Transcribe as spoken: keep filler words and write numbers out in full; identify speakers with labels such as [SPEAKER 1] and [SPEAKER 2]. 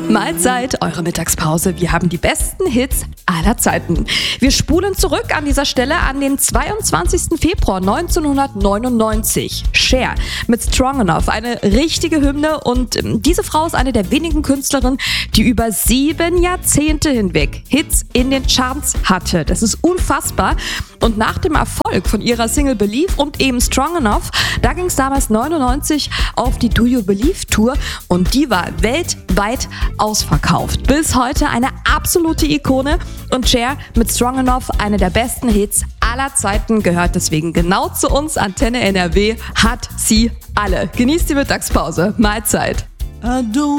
[SPEAKER 1] Mahlzeit, eure Mittagspause. Wir haben die besten Hits aller Zeiten. Wir spulen zurück an dieser Stelle an den zweiundzwanzigsten Februar neunzehnhundertneunundneunzig. Cher mit Strong Enough, eine richtige Hymne, und ähm, diese Frau ist eine der wenigen Künstlerinnen, die über sieben Jahrzehnte hinweg Hits in den Charts hatte. Das ist unfassbar. Und nach dem Erfolg von ihrer Single Believe und eben Strong Enough, da ging es damals neunundneunzig auf die Do You Believe Tour, und die war weltweit ausverkauft. Bis heute eine absolute Ikone, und Cher mit Strong Enough, eine der besten Hits aller Zeiten, gehört deswegen genau zu uns. Antenne N R W hat sie alle. Genießt die Mittagspause. Mahlzeit.